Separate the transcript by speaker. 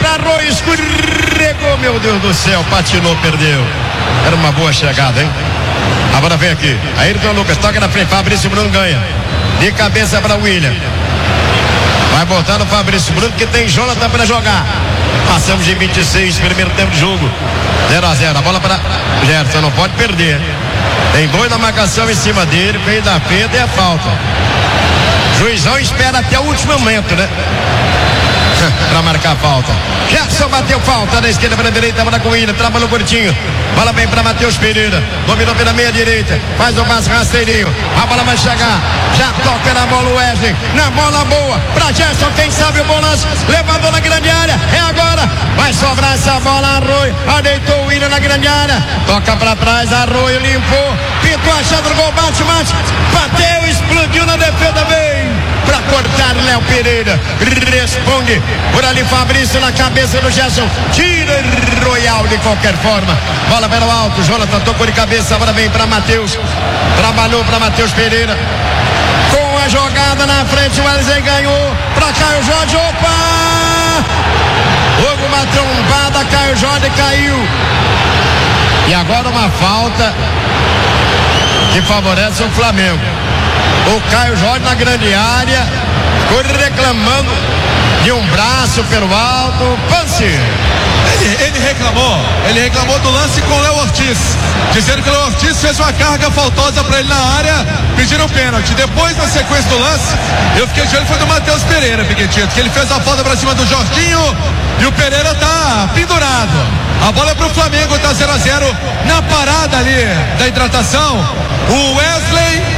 Speaker 1: pra Arroio, escorregou, meu Deus do céu, patinou, perdeu. Era uma boa chegada, hein? A bola vem aqui, Ayrton Lucas, toca na frente, Fabrício Bruno ganha. De cabeça para William. Vai botar no Fabrício Bruno, que tem Jonathan para jogar. Passamos de 26, primeiro tempo de jogo. 0-0, a bola para Gerson, não pode perder. Tem dois na marcação em cima dele, fez da Pedro e a falta. Juizão espera até o último momento, né? Pra marcar a falta. Gerson bateu falta da esquerda para a direita, bola com William, trabalhou curtinho. Bola vem para Matheus Pereira, dominou pela meia direita, faz o passe rasteirinho, a bola vai chegar, já toca na bola o Wesley, na bola boa, pra Gerson, quem sabe o bolaço, levantou na grande área, é agora, vai sobrar essa bola, Arroio, adeitou o William na grande área, toca pra trás, Arroio limpou, pintou a chave do gol, bate, bateu, explodiu na defesa, vem pra cortar Léo Pereira, responde por ali Fabrício na cabeça do Gerson, tira Royal de qualquer forma, bola pelo alto, Jonathan tocou de cabeça, agora vem para Matheus, trabalhou para Matheus Pereira, com a jogada na frente, o Wesley ganhou para Caio Jorge, opa! Houve uma trombada, Caio Jorge caiu, e agora uma falta que favorece o Flamengo. O Caio Jorge na grande área, ficou reclamando de um braço pelo alto, Pance.
Speaker 2: Ele reclamou do lance com o Léo Ortiz, dizendo que o Léo Ortiz fez uma carga faltosa para ele na área, pediram pênalti. Depois, na sequência do lance, eu fiquei de olho, foi do Matheus Pereira, Piquetito, que ele fez a falta para cima do Jorginho e o Pereira tá pendurado. A bola é pro Flamengo, tá 0-0 na parada ali da hidratação. O Wesley